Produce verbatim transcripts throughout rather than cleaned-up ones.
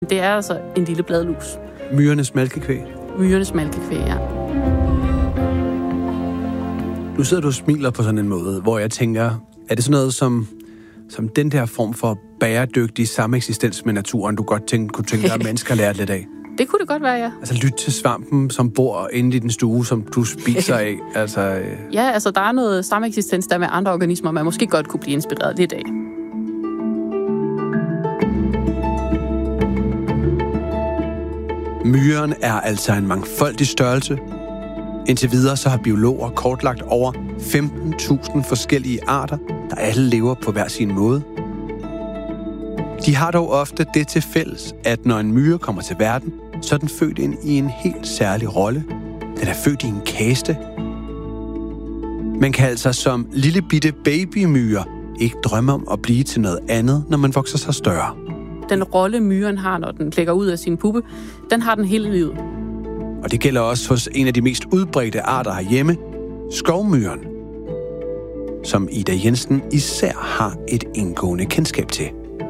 Det er altså en lille bladlus. Myrernes malkekvæg? Myrernes malkekvæg, ja. Nu sidder du og smiler på sådan en måde, hvor jeg tænker, er det sådan noget som, som den der form for bæredygtig sameksistens med naturen, du godt tænke, kunne tænke dig, at mennesker lærer lidt af? Det kunne det godt være, ja. Altså lyt til svampen, som bor inde i den stue, som du spiser af. Altså, øh... Ja, altså der er noget sameksistens der med andre organismer, man måske godt kunne blive inspireret lidt af. Myren er altså en mangfoldig størrelse. Indtil videre så har biologer kortlagt over femten tusind forskellige arter, der alle lever på hver sin måde. De har dog ofte det til fælles, at når en myre kommer til verden, så er den født ind i en helt særlig rolle. Den er født i en kaste. Man kan altså som lille bitte babymyre ikke drømme om at blive til noget andet, når man vokser sig større. Den rolle, myren har, når den klækker ud af sin puppe, den har den hele livet. Og det gælder også hos en af de mest udbredte arter herhjemme, skovmyren, som Ida Jensen især har et indgående kendskab til.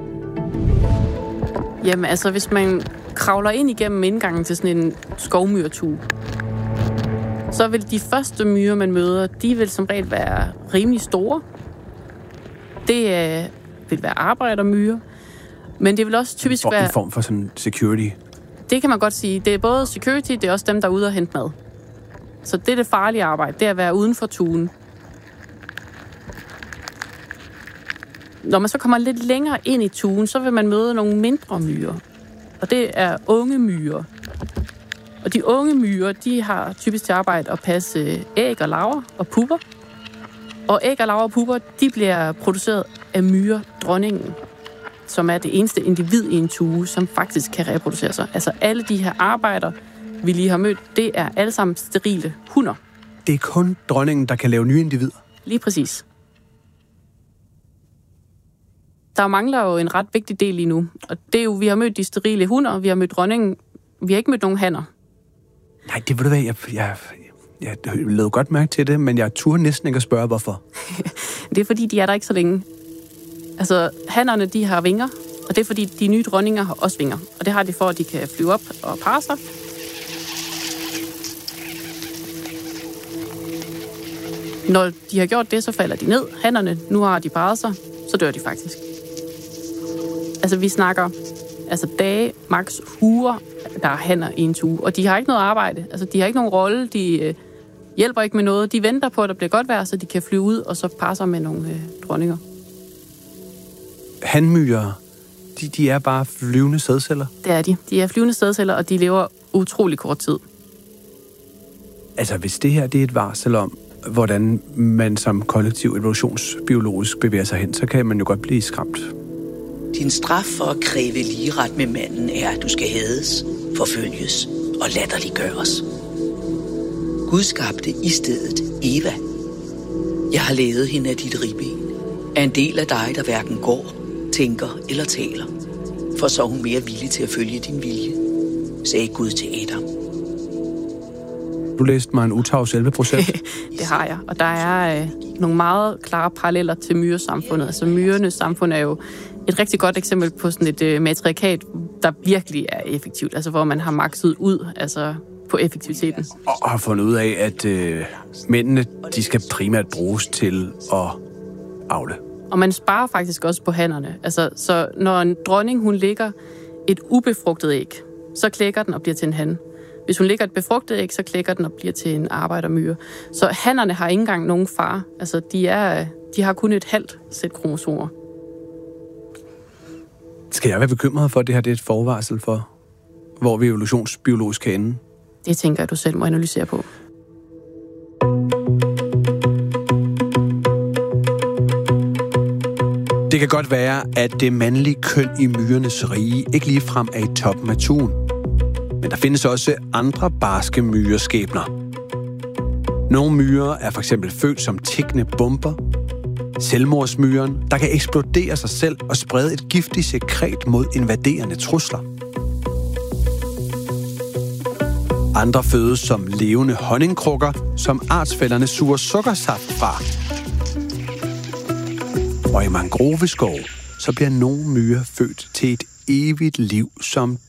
Jamen altså, hvis man kravler ind igennem indgangen til sådan en skovmyrtue, så vil de første myrer, man møder, de vil som regel være rimelig store. Det øh, vil være arbejdermyrer, men det vil også typisk en være... En form for sådan security. Det kan man godt sige. Det er både security, det er også dem, der er ude og hente mad. Så det er det farlige arbejde, det er at være uden for tuen. Når man så kommer lidt længere ind i tuen, så vil man møde nogle mindre myrer. Og det er unge myrer. Og de unge myrer, de har typisk til arbejde at passe æg og larver og pupper. Og æg og larver og pupper, de bliver produceret af myredronningen, som er det eneste individ i en tue, som faktisk kan reproducere sig. Altså alle de her arbejder, vi lige har mødt, det er alle sammen sterile hunner. Det er kun dronningen, der kan lave nye individer? Lige præcis. Der mangler jo en ret vigtig del lige nu. Og det er jo, vi har mødt de sterile hunner, vi har mødt dronningen, vi har ikke mødt nogen hanner. Nej, det ved du hvad, jeg, jeg, jeg, jeg lavede godt mærke til det, men jeg turde næsten ikke at spørge, hvorfor. Det er fordi, de er der ikke så længe. Altså, hannerne, de har vinger, og det er fordi, de nye dronninger har også vinger. Og det har de for, at de kan flyve op og parre sig. Når de har gjort det, så falder de ned. Hannerne, nu har de parret sig, så dør de faktisk. Altså, vi snakker altså dage, maks uger, der er hanner i en tue. Og de har ikke noget arbejde. Altså, de har ikke nogen rolle. De øh, hjælper ikke med noget. De venter på, at der bliver godt vejr, så de kan flyve ud og så parre sig med nogle øh, dronninger. Hanmyrer, de, de er bare flyvende sædceller? Det er de. De er flyvende sædceller, og de lever utrolig kort tid. Altså, hvis det her det er et varsel om, hvordan man som kollektiv evolutionsbiologisk bevæger sig hen, så kan man jo godt blive skræmt. Din straf for at kræve ligeret med manden er, at du skal hades, forfølges og latterliggøres. Gud skabte i stedet Eva. Jeg har lavet hende af dit ribben, af en del af dig, der hverken går, tænker eller taler. For så er hun mere villig til at følge din vilje, sagde Gud til Adam. Du læste mig en utavs elleve procent. Det har jeg, og der er øh, nogle meget klare paralleller til myresamfundet. Altså myrernes samfund er jo et rigtig godt eksempel på sådan et øh, matriarkat, der virkelig er effektivt. Altså hvor man har makset ud altså på effektiviteten. Og har fundet ud af, at øh, mændene de skal primært bruges til at avle. Og man sparer faktisk også på hannerne. Altså, så når en dronning hun lægger et ubefrugtet æg, så klækker den og bliver til en han. Hvis hun lægger et befrugtet æg, så klækker den og bliver til en arbejdermyre. Så hannerne har ikke engang nogen far. Altså, de, er, de har kun et halvt sæt kromosomer. Skal jeg være bekymret for, at det her det er et forvarsel for, hvor vi evolutionsbiologisk kan ende? Det tænker jeg, du selv må analysere på. Det kan godt være, at det mandlige køn i myrernes rige ikke ligefrem er i toppen af tuen. Men der findes også andre barske myreskæbner. Nogle myrer er for eksempel født som tikkende bomber. Selvmordsmyren, der kan eksplodere sig selv og sprede et giftigt sekret mod invaderende trusler. Andre fødes som levende honningkrukker, som artsfællerne suger sukkersaft fra. Og i mangroveskov, så bliver nogle myrer født til et evigt liv som